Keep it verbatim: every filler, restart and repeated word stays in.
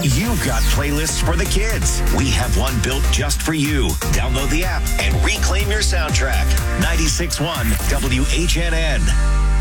You've got playlists for the kids. We have one built just for you. Download the app and reclaim your soundtrack. ninety-six point one W H N N.